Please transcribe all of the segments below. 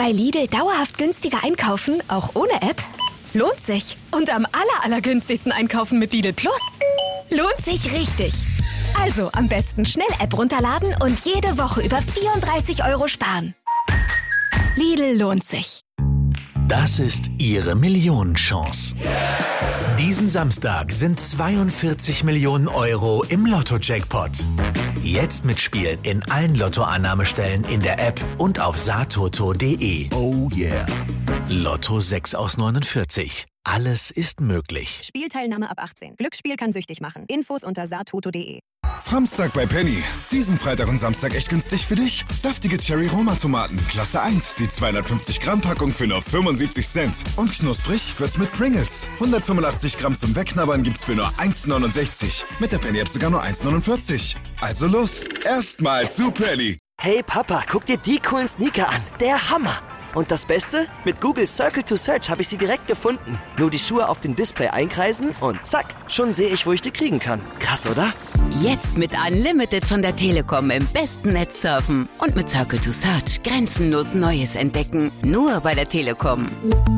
Bei Lidl dauerhaft günstiger einkaufen, auch ohne App? Lohnt sich. Und am allergünstigsten einkaufen mit Lidl Plus? Lohnt sich richtig. Also am besten schnell App runterladen und jede Woche über 34 € sparen. Lidl lohnt sich. Das ist Ihre Millionenchance. Diesen Samstag sind 42 Millionen € im Lotto-Jackpot. Jetzt mitspielen in allen Lottoannahmestellen in der App und auf satoto.de. Oh yeah. Lotto 6 aus 49. Alles ist möglich. Spielteilnahme ab 18. Glücksspiel kann süchtig machen. Infos unter satoto.de. Samstag bei Penny. Diesen Freitag und Samstag echt günstig für dich. Saftige Cherry-Roma-Tomaten, Klasse 1. Die 250 Gramm Packung für nur 75 Cent. Und knusprig wird's mit Pringles. 185 Gramm zum Wegknabbern gibt's für nur 1,69. Mit der Penny-App sogar nur 1,49. Also los, erstmal zu Penny. Hey Papa, guck dir die coolen Sneaker an. Der Hammer. Und das Beste? Mit Google Circle to Search habe ich sie direkt gefunden. Nur die Schuhe auf dem Display einkreisen und zack, schon sehe ich, wo ich die kriegen kann. Krass, oder? Jetzt mit Unlimited von der Telekom im besten Netz surfen und mit Circle to Search grenzenlos Neues entdecken. Nur bei der Telekom.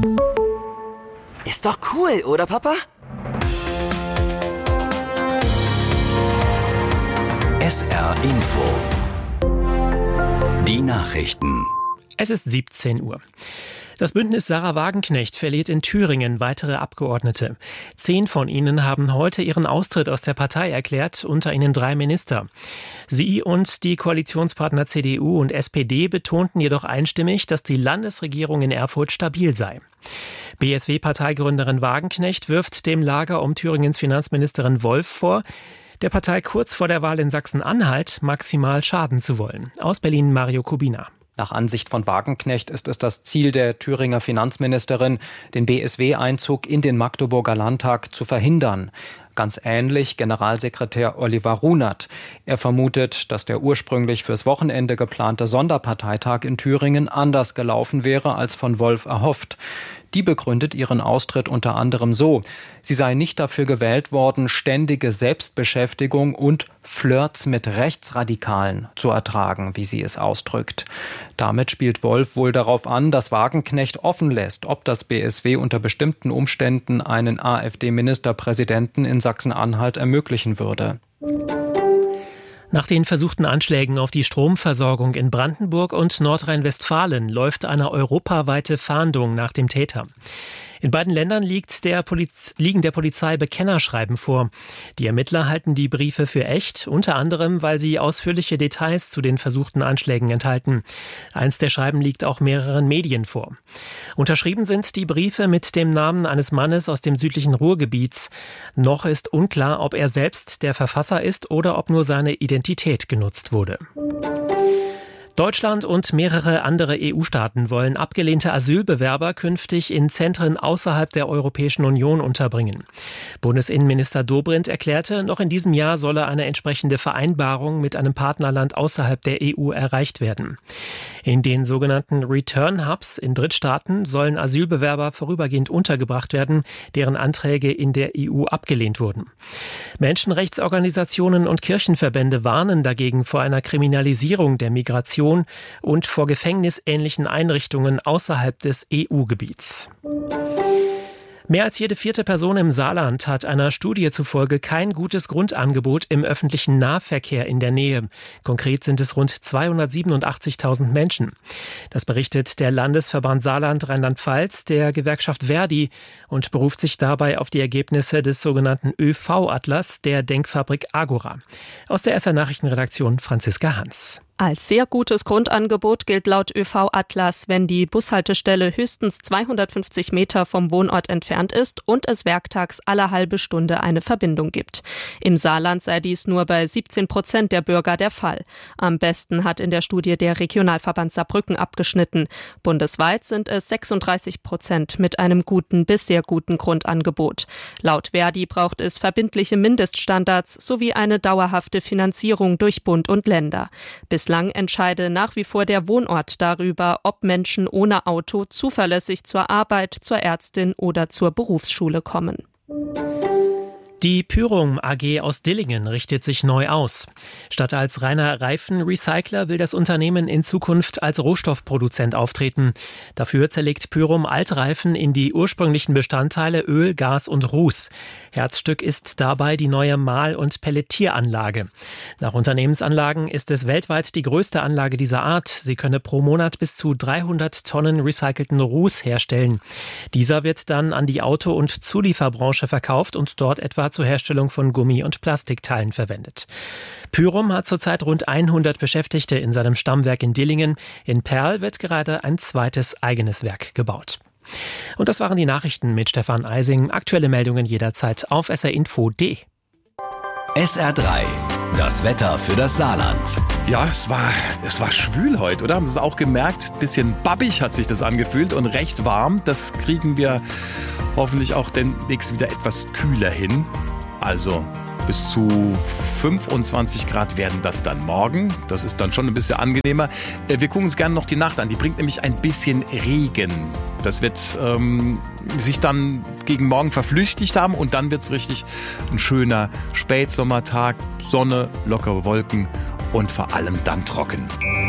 Ist doch cool, oder Papa? SR Info. Die Nachrichten. Es ist 17 Uhr. Das Bündnis Sarah Wagenknecht verliert in Thüringen weitere Abgeordnete. 10 von ihnen haben heute ihren Austritt aus der Partei erklärt, unter ihnen 3 Minister. Sie und die Koalitionspartner CDU und SPD betonten jedoch einstimmig, dass die Landesregierung in Erfurt stabil sei. BSW-Parteigründerin Wagenknecht wirft dem Lager um Thüringens Finanzministerin Wolf vor, der Partei kurz vor der Wahl in Sachsen-Anhalt maximal schaden zu wollen. Aus Berlin Mario Kubina. Nach Ansicht von Wagenknecht ist es das Ziel der Thüringer Finanzministerin, den BSW-Einzug in den Magdeburger Landtag zu verhindern. Ganz ähnlich Generalsekretär Oliver Runert. Er vermutet, dass der ursprünglich fürs Wochenende geplante Sonderparteitag in Thüringen anders gelaufen wäre als von Wolf erhofft. Die begründet ihren Austritt unter anderem so: Sie sei nicht dafür gewählt worden, ständige Selbstbeschäftigung und Flirts mit Rechtsradikalen zu ertragen, wie sie es ausdrückt. Damit spielt Wolf wohl darauf an, dass Wagenknecht offen lässt, ob das BSW unter bestimmten Umständen einen AfD-Ministerpräsidenten in Sachsen-Anhalt ermöglichen würde. Nach den versuchten Anschlägen auf die Stromversorgung in Brandenburg und Nordrhein-Westfalen läuft eine europaweite Fahndung nach dem Täter. In beiden Ländern liegen der Polizei Bekennerschreiben vor. Die Ermittler halten die Briefe für echt, unter anderem, weil sie ausführliche Details zu den versuchten Anschlägen enthalten. Eins der Schreiben liegt auch mehreren Medien vor. Unterschrieben sind die Briefe mit dem Namen eines Mannes aus dem südlichen Ruhrgebiets. Noch ist unklar, ob er selbst der Verfasser ist oder ob nur seine Identität genutzt wurde. Deutschland und mehrere andere EU-Staaten wollen abgelehnte Asylbewerber künftig in Zentren außerhalb der Europäischen Union unterbringen. Bundesinnenminister Dobrindt erklärte, noch in diesem Jahr solle eine entsprechende Vereinbarung mit einem Partnerland außerhalb der EU erreicht werden. In den sogenannten Return Hubs in Drittstaaten sollen Asylbewerber vorübergehend untergebracht werden, deren Anträge in der EU abgelehnt wurden. Menschenrechtsorganisationen und Kirchenverbände warnen dagegen vor einer Kriminalisierung der Migration und vor gefängnisähnlichen Einrichtungen außerhalb des EU-Gebiets. Mehr als jede 4. Person im Saarland hat einer Studie zufolge kein gutes Grundangebot im öffentlichen Nahverkehr in der Nähe. Konkret sind es rund 287.000 Menschen. Das berichtet der Landesverband Saarland Rheinland-Pfalz der Gewerkschaft Verdi und beruft sich dabei auf die Ergebnisse des sogenannten ÖV-Atlas der Denkfabrik Agora. Aus der SR Nachrichtenredaktion Franziska Hans. Als sehr gutes Grundangebot gilt laut ÖV-Atlas, wenn die Bushaltestelle höchstens 250 Meter vom Wohnort entfernt ist und es werktags alle halbe Stunde eine Verbindung gibt. Im Saarland sei dies nur bei 17% der Bürger der Fall. Am besten hat in der Studie der Regionalverband Saarbrücken abgeschnitten. Bundesweit sind es 36% mit einem guten bis sehr guten Grundangebot. Laut Verdi braucht es verbindliche Mindeststandards sowie eine dauerhafte Finanzierung durch Bund und Länder. Bislang entscheide nach wie vor der Wohnort darüber, ob Menschen ohne Auto zuverlässig zur Arbeit, zur Ärztin oder zur Berufsschule kommen. Die Pyrum AG aus Dillingen richtet sich neu aus. Statt als reiner Reifenrecycler will das Unternehmen in Zukunft als Rohstoffproduzent auftreten. Dafür zerlegt Pyrum Altreifen in die ursprünglichen Bestandteile Öl, Gas und Ruß. Herzstück ist dabei die neue Mahl- und Pelletieranlage. Nach Unternehmensanlagen ist es weltweit die größte Anlage dieser Art. Sie könne pro Monat bis zu 300 Tonnen recycelten Ruß herstellen. Dieser wird dann an die Auto- und Zulieferbranche verkauft und dort etwa zur Herstellung von Gummi- und Plastikteilen verwendet. Pyrum hat zurzeit rund 100 Beschäftigte in seinem Stammwerk in Dillingen. In Perl wird gerade ein zweites eigenes Werk gebaut. Und das waren die Nachrichten mit Stefan Eising. Aktuelle Meldungen jederzeit auf srinfo.de. SR3, das Wetter für das Saarland. Ja, es war schwül heute, oder? Haben Sie es auch gemerkt? Bisschen babbig hat sich das angefühlt und recht warm. Das kriegen wir hoffentlich auch demnächst wieder etwas kühler hin. Also bis zu 25 Grad werden das dann morgen. Das ist dann schon ein bisschen angenehmer. Wir gucken uns gerne noch die Nacht an. Die bringt nämlich ein bisschen Regen. Das wird sich dann gegen morgen verflüchtigt haben und dann wird es richtig ein schöner Spätsommertag. Sonne, lockere Wolken und vor allem dann trocken.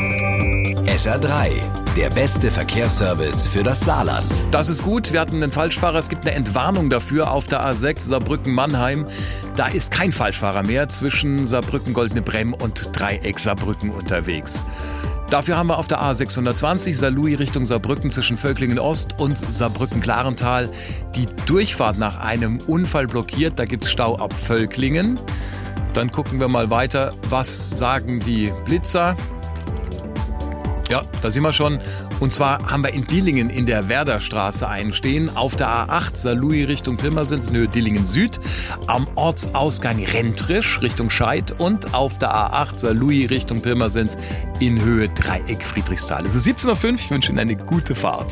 SR3, der beste Verkehrsservice für das Saarland. Das ist gut, wir hatten einen Falschfahrer, es gibt eine Entwarnung dafür auf der A6 Saarbrücken-Mannheim. Da ist kein Falschfahrer mehr zwischen Saarbrücken-Goldene Bremm und Dreieck Saarbrücken unterwegs. Dafür haben wir auf der A620 Saarlouis Richtung Saarbrücken zwischen Völklingen-Ost und Saarbrücken-Klarental die Durchfahrt nach einem Unfall blockiert. Da gibt es Stau ab Völklingen. Dann gucken wir mal weiter, was sagen die Blitzer. Ja, da sind wir schon. Und zwar haben wir in Dillingen in der Werderstraße einen stehen. Auf der A8 Saarlouis Richtung Pirmasens in Höhe Dillingen Süd. Am Ortsausgang Rentrisch Richtung Scheid. Und auf der A8 Saarlouis Richtung Pirmasens in Höhe Dreieck Friedrichsthal. Es ist 17.05 Uhr. Ich wünsche Ihnen eine gute Fahrt.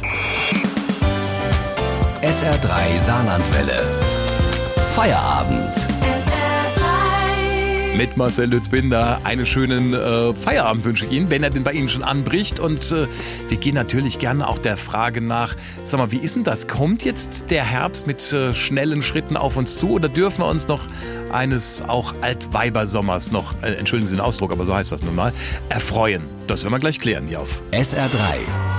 SR3 Saarlandwelle. Feierabend. Mit Marcel Lützbinder einen schönen Feierabend wünsche ich Ihnen, wenn er denn bei Ihnen schon anbricht. Und wir gehen natürlich gerne auch der Frage nach, sag mal, wie ist denn das? Kommt jetzt der Herbst mit schnellen Schritten auf uns zu oder dürfen wir uns noch eines auch Altweibersommers noch, entschuldigen Sie den Ausdruck, aber so heißt das nun mal, erfreuen? Das werden wir gleich klären hier auf SR3.